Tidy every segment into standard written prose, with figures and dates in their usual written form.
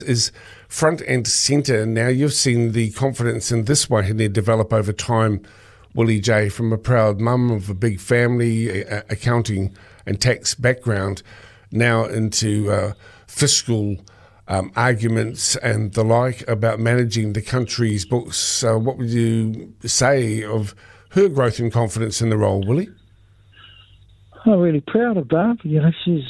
is front and centre. Now, you've seen the confidence in this Wahine develop over time, Willie J, from a proud mum of a big family, accounting and tax background, now into fiscal arguments and the like about managing the country's books. What would you say of her growth and confidence in the role, Willie? I'm really proud of Barb. She's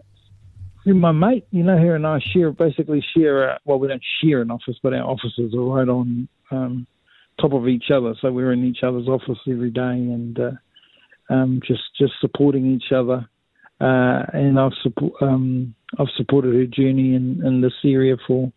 my mate. Her and I basically share. Well, we don't share an office, but our offices are right on top of each other. So we're in each other's office every day, and just supporting each other. And I've supported her journey in this area for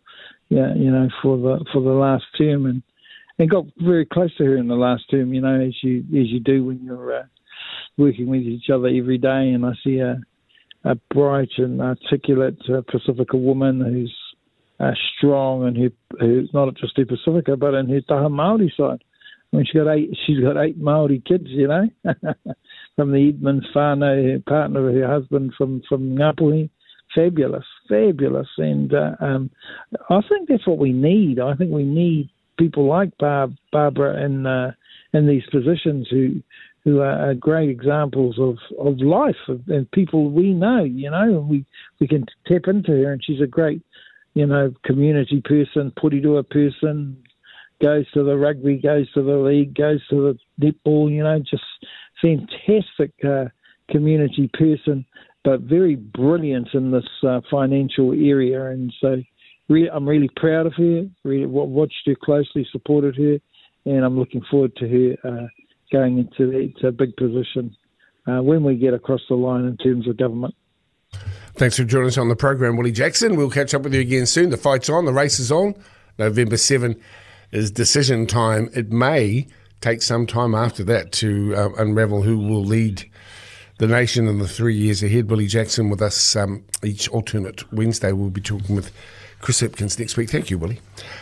the last term, and got very close to her in the last term. As you do when you're working with each other every day. And I see a bright and articulate Pacifica woman who's strong, and who's not just her Pacifica, but in her Taha Māori side. I mean, she's got eight Māori kids, from the Edmonds whānau, her partner, her husband from Ngāpuhi. Fabulous. And I think that's what we need. I think we need people like Barbara in these positions who are great examples of life and people we know, and we can tap into her, and she's a great, community person, Porirua person, goes to the rugby, goes to the league, goes to the netball, just fantastic community person, but very brilliant in this financial area. And so I'm really proud of her, really watched her closely, supported her, and I'm looking forward to her going into that big position when we get across the line in terms of government. Thanks for joining us on the program, Willie Jackson. We'll catch up with you again soon. The fight's on, the race is on. November 7 is decision time. It may take some time after that to unravel who will lead the nation in the 3 years ahead. Willie Jackson with us each alternate Wednesday. We'll be talking with Chris Hipkins next week. Thank you, Willie.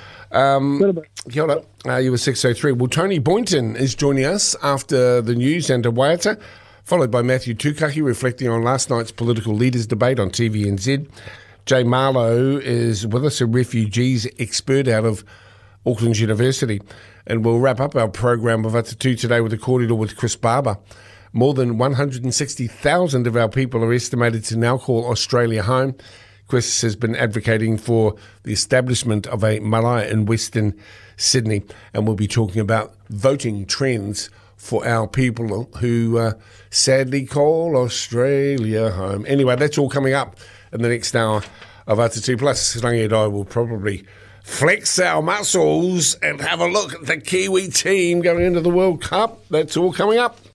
Kia ora. You were 6:03. Well, Tony Boynton is joining us after the news and a waiata, followed by Matthew Tukaki reflecting on last night's political leaders debate on TVNZ. Jay Marlowe is with us, a refugees expert out of Auckland University. And we'll wrap up our program of Atatu today with a cordial with Chris Barber. More than 160,000 of our people are estimated to now call Australia home. Chris has been advocating for the establishment of a marae in Western Sydney, and we'll be talking about voting trends for our people who sadly call Australia home. Anyway, that's all coming up in the next hour of Atatu Plus. Rangi and I will probably flex our muscles and have a look at the Kiwi team going into the World Cup. That's all coming up.